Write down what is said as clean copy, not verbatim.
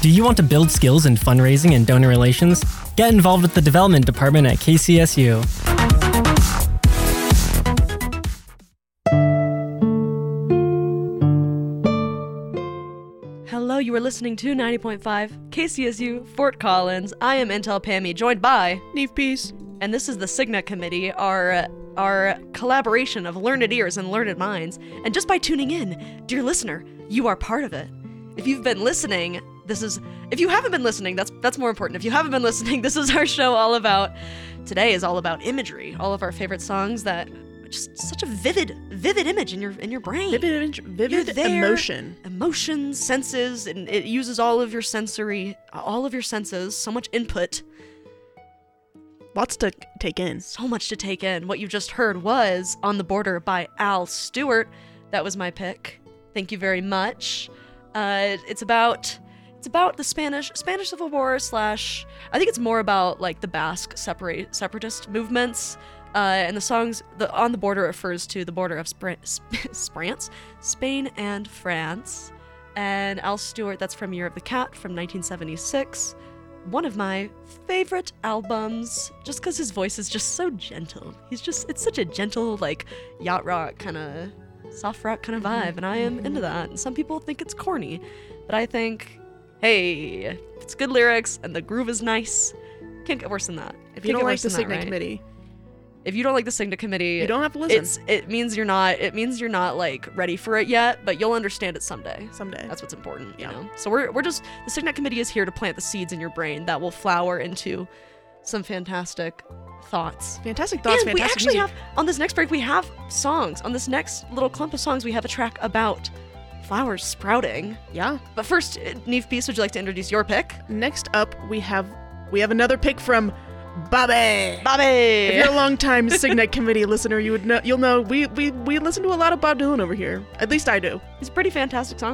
Do you want to build skills in fundraising and donor relations? Get involved with the development department at KCSU. Hello, you are listening to 90.5 KCSU Fort Collins. I am Intel Pammy, joined by Neve Peace. And this is the Cigna Committee, our collaboration of learned ears and learned minds. And just by tuning in, dear listener, you are part of it. If you've been listening, if you haven't been listening, that's more important. If you haven't been listening, this is our show today is all about imagery, all of our favorite songs that just such a vivid image in your brain. Vivid emotion. Emotions, senses, and it uses all of your senses, so much input. Lots to take in. So much to take in. What you just heard was On the Border by Al Stewart. That was my pick. Thank you very much. It's about the Spanish Civil War / I think it's more about like the Basque separatist movements. And the songs, On the Border refers to the border of Spain and France. And Al Stewart, that's from Year of the Cat from 1976. One of my favorite albums, just because his voice is just so gentle. It's such a gentle, like, yacht rock kind of, soft rock kind of vibe, and I am into that. And some people think it's corny, but I think, hey, it's good lyrics, and the groove is nice. Can't get worse than that. If you don't like the Cigna Committee. If you don't like the Cigna Committee, you don't have to listen. It means you're not like ready for it yet, but you'll understand it someday. Someday. That's what's important, you know? So we're just, the Cigna Committee is here to plant the seeds in your brain that will flower into some fantastic thoughts. Fantastic thoughts, and fantastic we actually music. on this next break, we have songs. On this next little clump of songs, we have a track about flowers sprouting. Yeah. But first, Neve Peace, would you like to introduce your pick? Next up, we have another pick from Bobby. Bobby! If you're a long-time Cigna Committee listener, you'll know we listen to a lot of Bob Dylan over here. At least I do. He's a pretty fantastic songwriter.